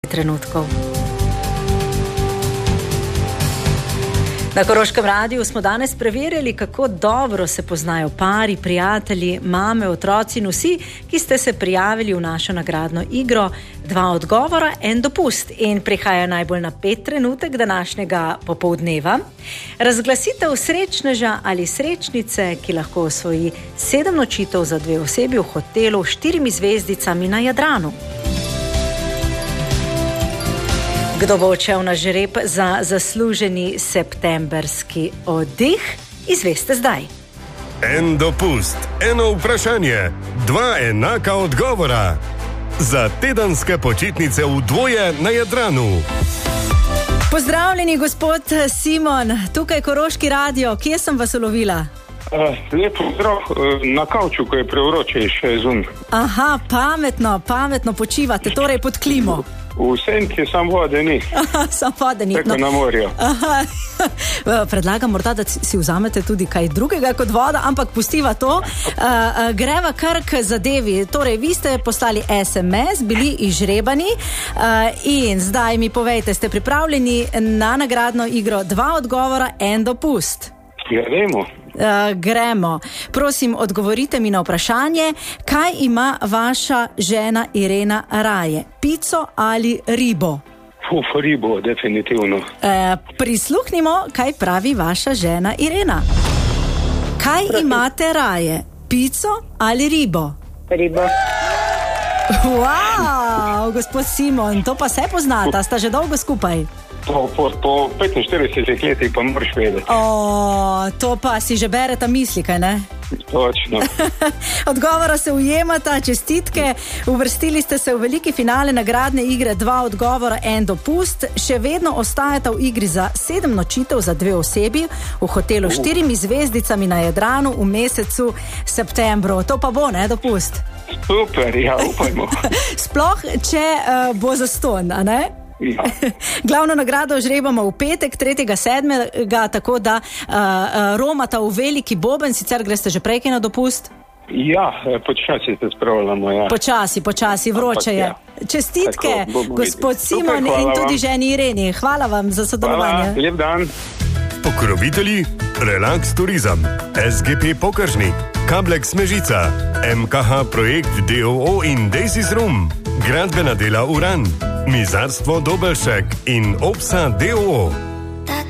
trenutkov. Na Koroškem radiju smo danes preverjali, kako dobro se poznajo pari, prijatelji, mame, otroci in vsi, ki ste se prijavili v našo nagradno igro 2 odgovora, 1 dopust. In prihaja najbolj napet trenutek današnjega popoldneva. Razglasitev srečneža ali srečnice, ki lahko osvoji 7 nočitev za 2 osebi v hotelu s 4 zvezdicami na Jadranu. Kdo bo odšel na žreb za zasluženi septemberski oddih, izveste zdaj. 1 dopust, 1 vprašanje, 2 enaka odgovora. Za tedenske počitnice v dvoje na Jadranu. Pozdravljeni, gospod Simon, tukaj Koroški radio. Kje sem vas ulovila? Lepo zdrav, na kavču, ko je prevroče in še zunaj. Aha, pametno počivate, torej pod klimo. V senki sam vode ni. Aha, sam vode ni. Tako na morju. Aha. Predlagam morda, da si vzamete tudi kaj drugega kot voda, ampak pustiva to. Greva kar k zadevi. Torej, vi ste poslali SMS, bili izžrebani in zdaj mi povejte, ste pripravljeni na nagradno igro 2 odgovora, 1 dopust? Gremo. Gremo. Prosim, odgovorite mi na vprašanje, kaj ima vaša žena Irena raje? Pico ali ribo? Ribo, definitivno. Prisluhnimo, kaj pravi vaša žena Irena. Kaj imate raje? Pico ali ribo? Ribo. Wow, gospod Simon, to pa se poznata, sta že dolgo skupaj? Po 45 letih pa moraš vedeti. To pa si že bereta misli, kaj ne? Točno. Odgovora se ujemata, čestitke. Uvrstili ste se v veliki finale nagradne igre 2 odgovora, 1 dopust. Še vedno ostajata v igri za 7 nočitev za 2 osebi v hotelu s 4 zvezdicami na Jadranu v mesecu septembru. To pa bo, ne, dopust? Super, ja, upajmo. Sploh, če bo zastonj, a ne? Ja. Glavno nagrado žrebamo v petek, 3.7., tako da romata v veliki boben, sicer greste že prej na dopust? Ja, počasi se spravljamo, ja. Počasi, vroče je. Ja. Čestitke, tako, gospod Simon. Super, in tudi ženi Ireni. Hvala vam za sodelovanje. Hvala, lep dan. Pokrovitelji Relax Turizem, SGP Pokažnik, Kablex Mežica, MKH Projekt DOO in Daisys Room, Gradbena dela Uran, Mizarstvo Dobelšek in Opsa DOO.